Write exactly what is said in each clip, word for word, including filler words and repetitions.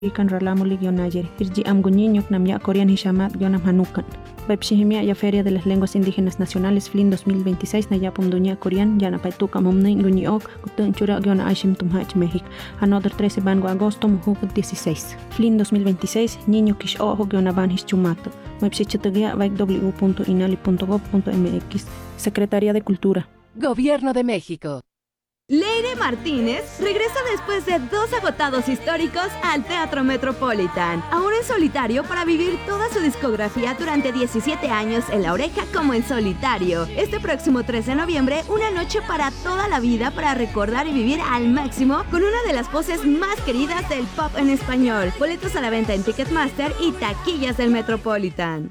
Ikan Ralamuli Guionayer, Irji Amguñiño, Namya Corean Hishamat, Guionam Hanukan. Webshihimia ya Feria de las Lenguas Indígenas Nacionales F L I N dos mil veintiséis, Nayapum Duña Corean, Yanapaituka Mumnin, Guñiok, Kutunchura, Guiona Aishim Tumhach, México. Another trece Bango Agosto, Mujuk dieciséis. F L I N dos mil veintiséis, Niño Kish Ojo, Guiona Van Hischumato. Webshichatagia, w punto inali punto gov punto m x. Secretaría de Cultura. Gobierno de México. Leire Martínez regresa después de dos agotados históricos al Teatro Metropolitan, ahora en solitario para vivir toda su discografía durante diecisiete años en La Oreja como en solitario. Este próximo tres de noviembre, una noche para toda la vida para recordar y vivir al máximo con una de las voces más queridas del pop en español. Boletos a la venta en Ticketmaster y taquillas del Metropolitan.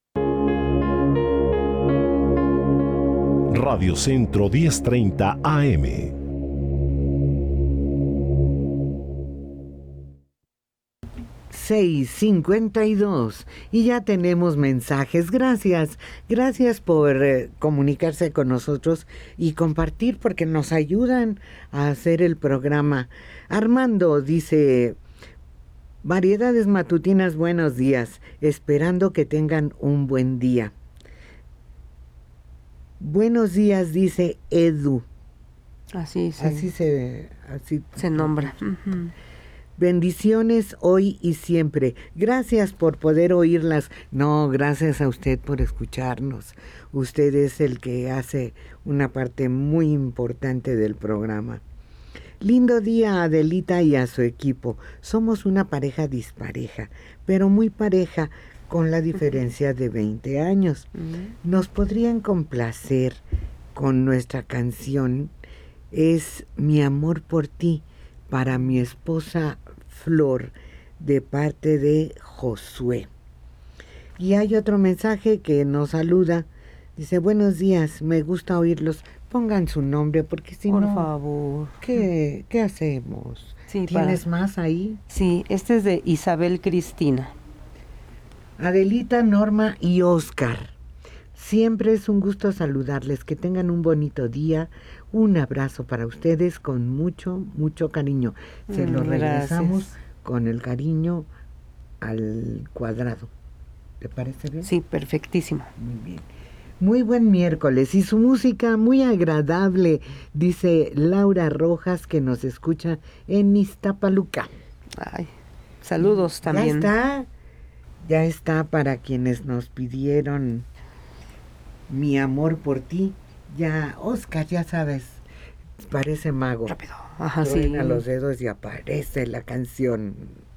Radio Centro diez treinta A M. seis cincuenta y dos y ya tenemos mensajes. Gracias, gracias por eh, comunicarse con nosotros y compartir porque nos ayudan a hacer el programa. Armando dice: variedades matutinas, buenos días, esperando que tengan un buen día. Buenos días, dice Edu. Así, sí. Así se, así se nombra. Uh-huh. Bendiciones hoy y siempre. Gracias por poder oírlas. No, gracias a usted por escucharnos. Usted es el que hace una parte muy importante del programa. Lindo día a Adelita y a su equipo. Somos una pareja dispareja, pero muy pareja con la diferencia de veinte años. Uh-huh. Nos podrían complacer con nuestra canción Es Mi amor por ti, para mi esposa Flor, de parte de Josué. Y hay otro mensaje que nos saluda. Dice: buenos días, me gusta oírlos. Pongan su nombre porque si por no... Por favor. ¿Qué, qué hacemos? Sí, ¿Tienes para... más ahí? Sí, este es de Isabel Cristina. Adelita, Norma y Oscar. Siempre es un gusto saludarles. Que tengan un bonito día. Un abrazo para ustedes con mucho, mucho cariño. Se lo regresamos Gracias. Con el cariño al cuadrado. ¿Te parece bien? Sí, perfectísimo. Muy bien. Muy buen miércoles y su música muy agradable, dice Laura Rojas, que nos escucha en Iztapaluca. Ay, saludos también. Ya está, ya está para quienes nos pidieron Mi amor por ti. Ya, Oscar, ya sabes, parece mago. Rápido. Ajá, Truena sí. los dedos y aparece la canción.